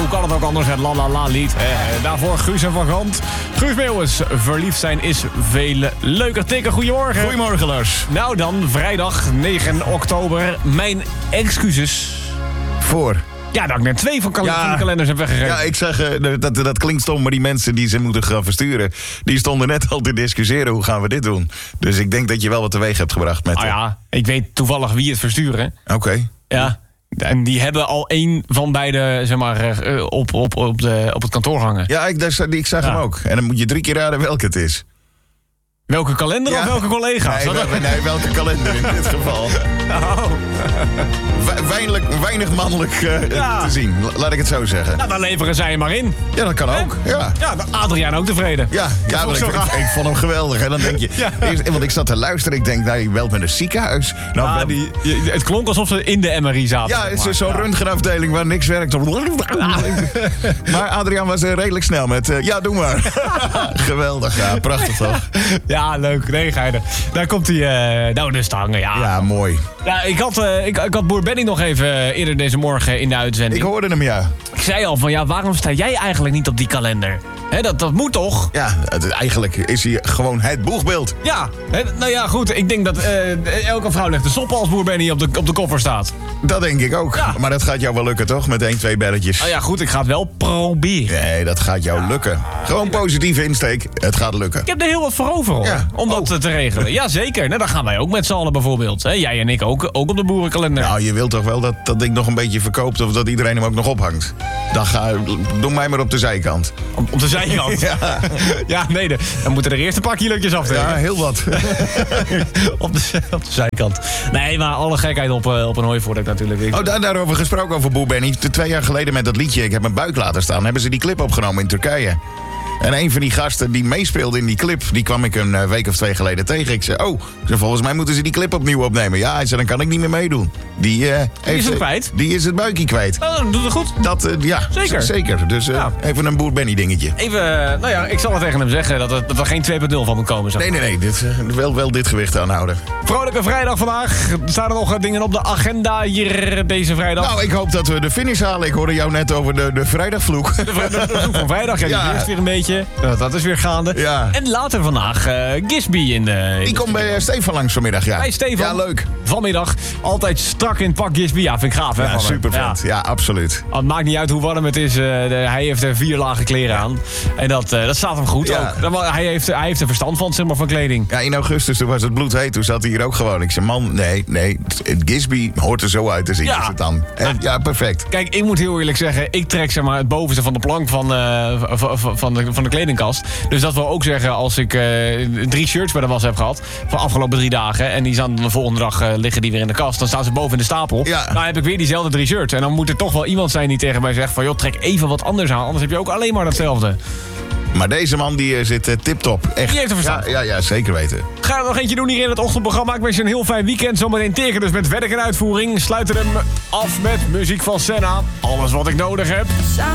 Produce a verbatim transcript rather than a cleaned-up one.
hoe kan het ook anders, het La La La lied. Eh, daarvoor Guus en Van Gant. Guus Meeuwis, verliefd zijn is veel leuker. Tikken, goedemorgen. Goedemorgen, Lars. Nou dan, vrijdag negen oktober. Mijn excuses. Voor? Ja, dat ik net twee van, kal- Ja. van de kalenders heb weggegeven. Ja, ik zeg, uh, dat, dat klinkt stom, maar die mensen die ze moeten gaan versturen, die stonden net al te discussiëren, hoe gaan we dit doen? Dus ik denk dat je wel wat teweeg hebt gebracht met... Nou ja, ik weet toevallig wie het versturen. Oké. Okay. Ja. En die hebben al één van beide, zeg maar, uh, op, op, op, de, op het kantoor hangen. Ja, ik, daar, ik zag Ja. hem ook. En dan moet je drie keer raden welke het is. Welke kalender Ja. of welke collega's? Nee, wel, nee, welke kalender in dit geval. Oh. We- weinig, weinig mannelijk uh, Ja. te zien, laat ik het zo zeggen. Nou, dan leveren zij hem maar in. Ja, dat kan ook. Ja. Ja, Adriaan ook tevreden. Ja, ja vond maar ik ik, zo gaaf. ik, ik vond hem geweldig. En dan denk je, Ja. eerst, want ik zat te luisteren. Ik denk, nou, je belt met een ziekenhuis. Nou, Ah, bel- die, je- het klonk alsof ze in de M R I zaten. ja, zeg het maar. is zo'n Ja. röntgenafdeling waar niks werkt. Maar Adriaan was er redelijk snel met, uh, ja, doe maar. Geweldig, ja, prachtig toch? Ja, leuk. Nee, geide. Daar komt hij uh, nou dus te hangen, ja. Ja, mooi. Ja, ik, had, uh, ik, ik had Boer Benny nog even uh, eerder deze morgen in de uitzending. Ik hoorde hem, ja. Ik zei al van, ja, waarom sta jij eigenlijk niet op die kalender? Hè, dat, dat moet toch? Ja, het, eigenlijk is hij gewoon het boegbeeld. Ja, hè, nou ja, goed. Ik denk dat uh, elke vrouw legt de soppen als Boer Benny op de, op de koffer staat. Dat denk ik ook. Ja. Maar dat gaat jou wel lukken, toch? Met één, twee belletjes. Nou ja, goed, ik ga het wel proberen. Nee, dat gaat jou lukken. Gewoon positieve insteek. Het gaat lukken. Ik heb er heel wat voor over, hoor. Ja. Om dat Oh. te regelen. Jazeker. Nou, dan gaan wij ook met z'n allen bijvoorbeeld. Hè? Jij en ik ook, ook op de boerenkalender. Nou, je wilt toch wel dat dat ding nog een beetje verkoopt of dat iedereen hem ook nog ophangt? Dan ga, doe mij maar op de zijkant. Op, op de zijkant. Ja, Ja, nee, de, dan moeten er eerst een paar kilootjes af. ja heel wat. op, de, op de zijkant. Nee, maar alle gekheid op, uh, op een hooivork natuurlijk. Ik- Oh, daar, daarover gesproken over Boer Benny. T- Twee jaar geleden met dat liedje Ik heb mijn buik laten staan, hebben ze die clip opgenomen in Turkije. En een van die gasten die meespeelde in die clip, die kwam ik een uh, week of twee geleden tegen. Ik zei, oh, ik zei, volgens mij moeten ze die clip opnieuw opnemen. Ja, hij zei, dan kan ik niet meer meedoen. Die, uh, heeft, hem kwijt? Die is het buikje kwijt. Nou, dan doet het goed. Dat, uh, ja, Zeker. z- zeker. Dus uh, Ja. even een Boer Benny dingetje. Even, uh, nou ja, ik zal het tegen hem zeggen dat er, dat er geen twee punt nul van moet komen. Zeg. Nee, nee, nee. Dit, uh, wel, wel dit gewicht aanhouden. Vrolijke vrijdag vandaag. Er staan er nog uh, dingen op de agenda hier deze vrijdag. Nou, ik hoop dat we de finish halen. Ik hoorde jou net over de, de vrijdagvloek. De, vri- de, de vloek van vrijdag, ja, die Ja. eerst weer een beetje. Uh, dat is weer gaande. Ja. En later vandaag uh, Gisby in de... in Die de komt bij uh, Stefan langs vanmiddag, ja. Bij Stefan. Ja, leuk. Vanmiddag. Altijd strak in het pak Gisby. Ja, vind ik gaaf, hè? Ja, van hem. super vet. Ja. Ja, absoluut. Het maakt niet uit hoe warm het is. Uh, de, hij heeft er vier lagen kleren aan. En dat, uh, dat staat hem goed Ja. ook. Dat- Hij heeft, hij heeft er verstand van, zeg maar, van kleding. Ja, in augustus toen was het bloedheet. Toen zat hij hier ook gewoon. Ik zei, man, nee, nee. Het Gisby hoort er zo uit te zien. Ja. Is het dan. En, ja, perfect. Kijk, ik moet heel eerlijk zeggen, ik trek zeg maar het bovenste van de plank van, uh, v- v- van, de, van de kledingkast. Dus dat wil ook zeggen, als ik uh, drie shirts bij de was heb gehad van de afgelopen drie dagen en die staan de volgende dag uh, liggen die weer in de kast, dan staan ze boven in de stapel. Ja. Dan heb ik weer diezelfde drie shirts. En dan moet er toch wel iemand zijn die tegen mij zegt van, joh, trek even wat anders aan, anders heb je ook alleen maar datzelfde. Maar deze man die uh, zit uh, tip-top. Echt. Die heeft er verstand Ja, ja, ja, zeker weten. Ga er nog eentje doen hier in het ochtendprogramma. Ik wens je een heel fijn weekend. Zometeen tegen dus met werk en uitvoering. Sluiten hem af met muziek van Senna. Alles wat ik nodig heb.